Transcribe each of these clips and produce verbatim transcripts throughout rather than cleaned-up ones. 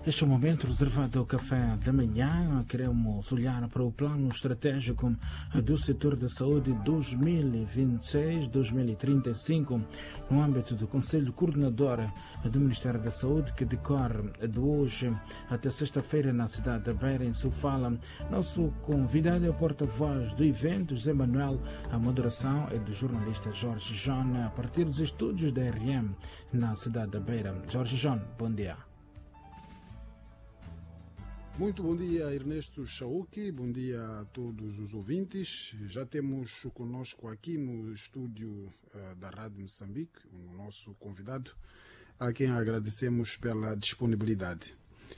Este é o momento reservado ao café da manhã. Queremos olhar para o plano estratégico do setor da saúde dois mil e vinte e seis a dois mil e trinta e cinco, no âmbito do Conselho Coordenador do Ministério da Saúde, que decorre de hoje até sexta-feira na cidade da Beira, em Sofala. Nosso convidado é o porta-voz do evento, José Manuel. A moderação é do jornalista Jorge John, a partir dos estúdios da R M na cidade da Beira. Jorge John, bom dia. Muito bom dia, Ernesto Chauque, bom dia a todos os ouvintes. Já temos conosco aqui no estúdio uh, da Rádio Moçambique o nosso convidado, a quem agradecemos pela disponibilidade.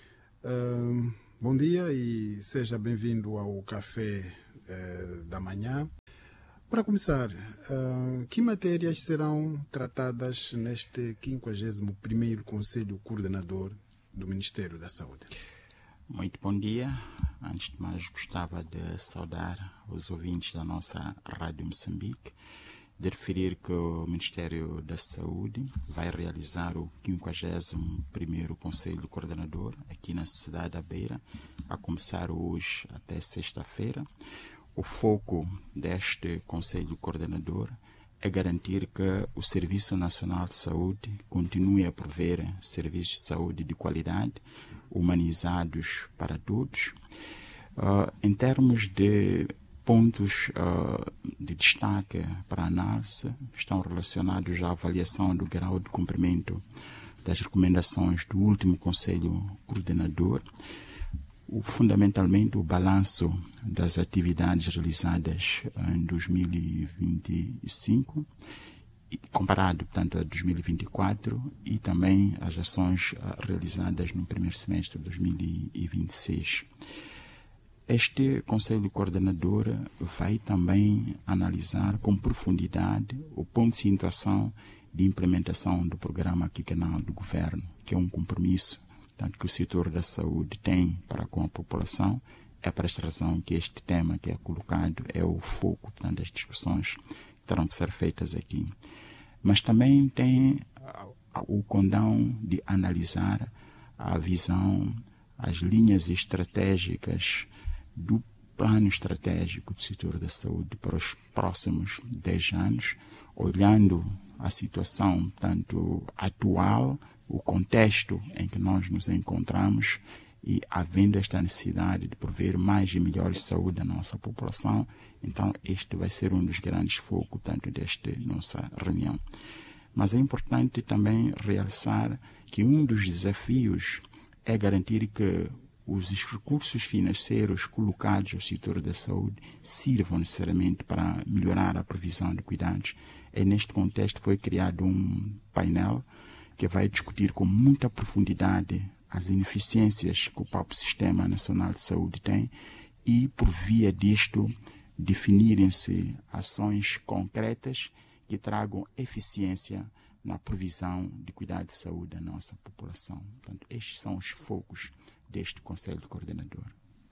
Uh, bom dia e seja bem-vindo ao Café uh, da Manhã. Para começar, uh, que matérias serão tratadas neste quinquagésimo primeiro Conselho Coordenador do Ministério da Saúde? Muito bom dia. Antes de mais, gostava de saudar os ouvintes da nossa Rádio Moçambique, de referir que o Ministério da Saúde vai realizar o quinquagésimo primeiro Conselho Coordenador aqui na cidade da Beira, a começar hoje até sexta-feira. O foco deste Conselho Coordenador é garantir que o Serviço Nacional de Saúde continue a prover serviços de saúde de qualidade, humanizados para todos. Uh, em termos de pontos uh, de destaque para análise, estão relacionados à avaliação do grau de cumprimento das recomendações do último Conselho Coordenador, o, fundamentalmente o balanço das atividades realizadas em dois mil e vinte e cinco, comparado, portanto, a dois mil e vinte e quatro, e também as ações realizadas no primeiro semestre de dois mil e vinte e seis. Este Conselho Coordenador vai também analisar com profundidade o ponto de situação de implementação do programa quinquenal do Governo, que é um compromisso tanto que o setor da saúde tem para com a população. É por esta razão que este tema que é colocado é o foco, portanto, das discussões que terão que ser feitas aqui. Mas também tem o condão de analisar a visão, as linhas estratégicas do plano estratégico do setor da saúde para os próximos dez anos, olhando a situação tanto atual, o contexto em que nós nos encontramos e havendo esta necessidade de prover mais e melhor saúde à nossa população. Então este vai ser um dos grandes focos tanto desta nossa reunião. Mas é importante também realçar que um dos desafios é garantir que os recursos financeiros colocados ao setor da saúde sirvam necessariamente para melhorar a provisão de cuidados. E neste contexto foi criado um painel que vai discutir com muita profundidade as ineficiências que o próprio Sistema Nacional de Saúde tem e, por via disto, definirem-se ações concretas que tragam eficiência na provisão de cuidado de saúde à nossa população. Portanto, estes são os focos deste Conselho Coordenador.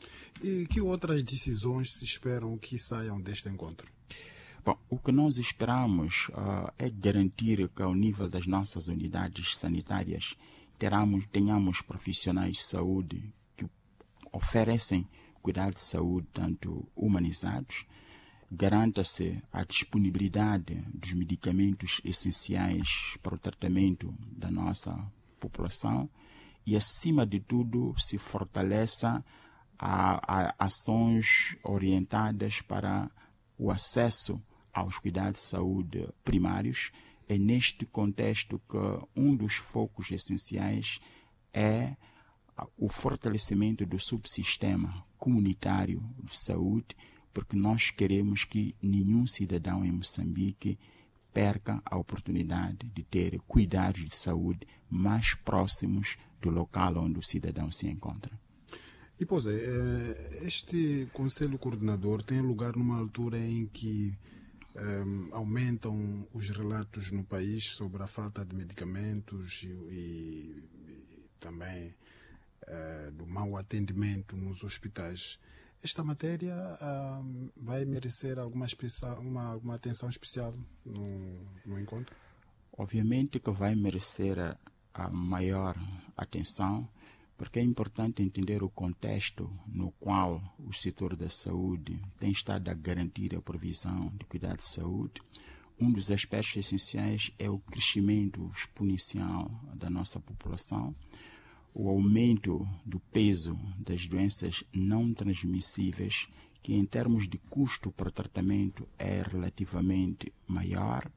E que outras decisões se esperam que saiam deste encontro? Bom, o que nós esperamos uh, é garantir que, ao nível das nossas unidades sanitárias, teramos, tenhamos profissionais de saúde que oferecem cuidado de saúde tanto humanizados, garanta-se a disponibilidade dos medicamentos essenciais para o tratamento da nossa população e, acima de tudo, se fortaleça a, a ações orientadas para o acesso aos cuidados de saúde primários. É neste contexto que um dos focos essenciais é o fortalecimento do subsistema comunitário de saúde, porque nós queremos que nenhum cidadão em Moçambique perca a oportunidade de ter cuidados de saúde mais próximos do local onde o cidadão se encontra. E, pois é, este Conselho Coordenador tem lugar numa altura em que um, aumentam os relatos no país sobre a falta de medicamentos e, e, e também uh, do mau atendimento nos hospitais. Esta matéria um, vai merecer alguma, especial, uma, uma atenção especial no, no encontro? Obviamente que vai merecer a, a maior atenção, porque é importante entender o contexto no qual o setor da saúde tem estado a garantir a provisão de cuidado de saúde. Um dos aspectos essenciais é o crescimento exponencial da nossa população, o aumento do peso das doenças não transmissíveis, que em termos de custo para tratamento é relativamente maior,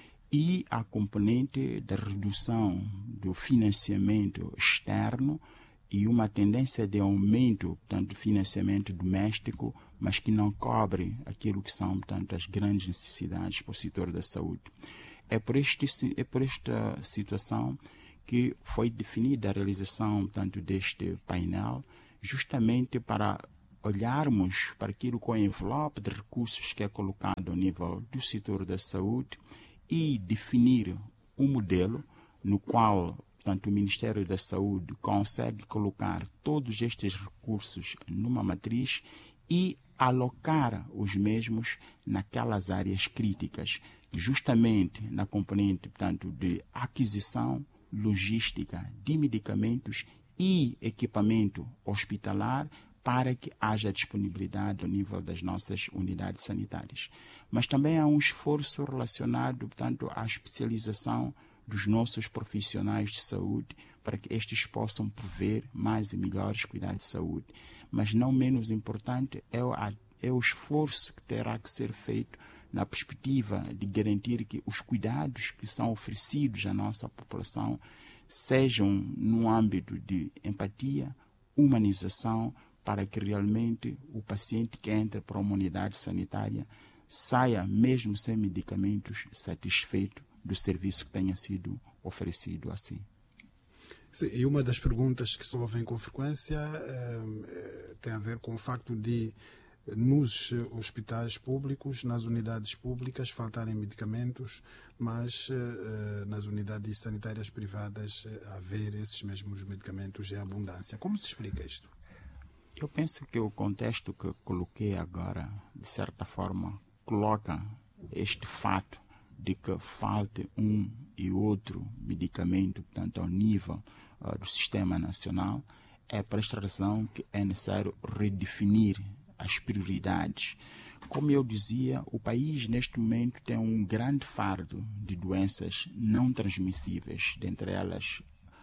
e a componente da redução do financiamento externo e uma tendência de aumento, portanto, do financiamento doméstico, mas que não cobre aquilo que são, portanto, as grandes necessidades para o setor da saúde. É por, este, é por esta situação que foi definida a realização, portanto, deste painel, justamente para olharmos para aquilo com o envelope de recursos que é colocado ao nível do setor da saúde e definir um modelo no qual, portanto, o Ministério da Saúde consegue colocar todos estes recursos numa matriz e alocar os mesmos naquelas áreas críticas, justamente na componente, portanto, de aquisição, logística de medicamentos e equipamento hospitalar, para que haja disponibilidade ao nível das nossas unidades sanitárias. Mas também há um esforço relacionado, portanto, à especialização dos nossos profissionais de saúde, para que estes possam prover mais e melhores cuidados de saúde. Mas não menos importante é o, é o esforço que terá que ser feito na perspectiva de garantir que os cuidados que são oferecidos à nossa população sejam no âmbito de empatia, humanização, para que realmente o paciente que entra para uma unidade sanitária saia, mesmo sem medicamentos, satisfeito do serviço que tenha sido oferecido a si. Sim, e uma das perguntas que se ouvem com frequência eh, tem a ver com o facto de, nos hospitais públicos, nas unidades públicas, faltarem medicamentos, mas eh, nas unidades sanitárias privadas eh, haver esses mesmos medicamentos em abundância. Como se explica isto? Eu penso que o contexto que coloquei agora, de certa forma, coloca este fato de que falte um e outro medicamento, portanto, ao nível uh, do sistema nacional. É por esta razão que é necessário redefinir as prioridades. Como eu dizia, o país neste momento tem um grande fardo de doenças não transmissíveis, dentre elas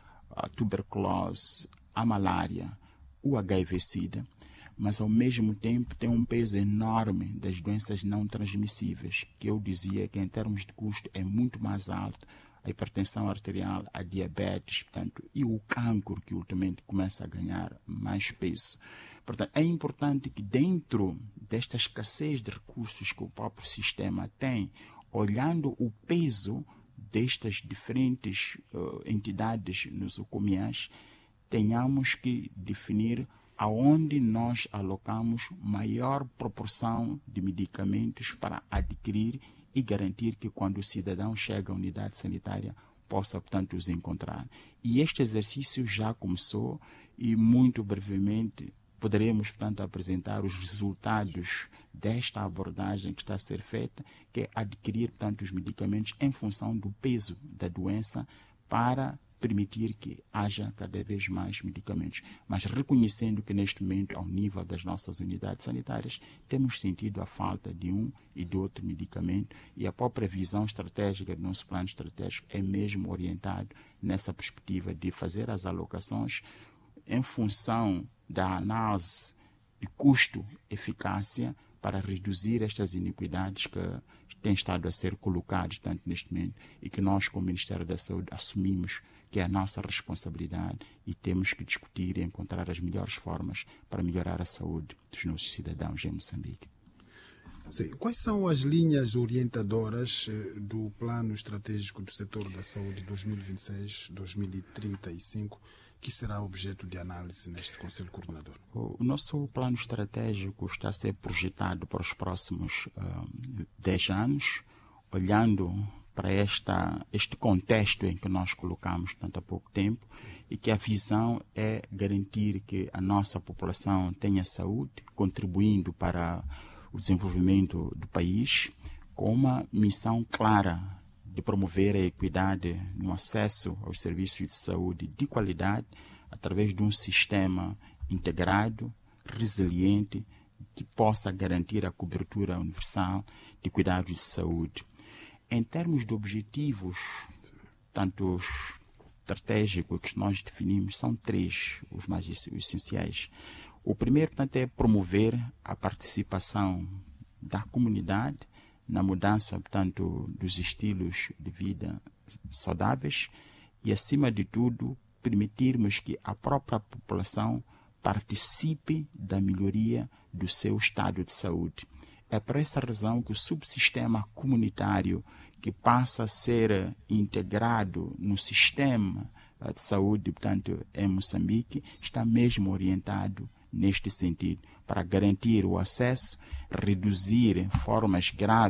a tuberculose, a malária, o H I V-Sida, mas ao mesmo tempo tem um peso enorme das doenças não transmissíveis, que eu dizia que em termos de custo é muito mais alto, a hipertensão arterial, a diabetes, portanto, e o cancro, que ultimamente começa a ganhar mais peso. Portanto, é importante que dentro desta escassez de recursos que o próprio sistema tem, olhando o peso destas diferentes uh, entidades nosocomiais, tenhamos que definir aonde nós alocamos maior proporção de medicamentos para adquirir e garantir que quando o cidadão chega à unidade sanitária possa, portanto, os encontrar. E este exercício já começou e muito brevemente poderemos, portanto, apresentar os resultados desta abordagem que está a ser feita, que é adquirir, portanto, os medicamentos em função do peso da doença para permitir que haja cada vez mais medicamentos, mas reconhecendo que neste momento, ao nível das nossas unidades sanitárias, temos sentido a falta de um e de outro medicamento, e a própria visão estratégica do nosso plano estratégico é mesmo orientado nessa perspectiva de fazer as alocações em função da análise de custo-eficácia para reduzir estas iniquidades que têm estado a ser colocadas tanto neste momento e que nós, como Ministério da Saúde, assumimos que é a nossa responsabilidade e temos que discutir e encontrar as melhores formas para melhorar a saúde dos nossos cidadãos em Moçambique. Sim. Quais são as linhas orientadoras do Plano Estratégico do Setor da Saúde dois mil e vinte e seis a dois mil e trinta e cinco, que será objeto de análise neste Conselho Coordenador? O nosso plano estratégico está a ser projetado para os próximos uh, dez anos, olhando para esta, este contexto em que nós colocamos tanto há pouco tempo, e que a visão é garantir que a nossa população tenha saúde, contribuindo para o desenvolvimento do país, com uma missão clara de promover a equidade no acesso aos serviços de saúde de qualidade através de um sistema integrado, resiliente, que possa garantir a cobertura universal de cuidados de saúde. Em termos de objetivos, tanto os estratégicos que nós definimos, são três os mais essenciais. O primeiro, portanto, é promover a participação da comunidade na mudança, portanto, dos estilos de vida saudáveis e, acima de tudo, permitirmos que a própria população participe da melhoria do seu estado de saúde. É por essa razão que o subsistema comunitário, que passa a ser integrado no sistema de saúde, portanto, em Moçambique, está mesmo orientado neste sentido, para garantir o acesso, reduzir formas graves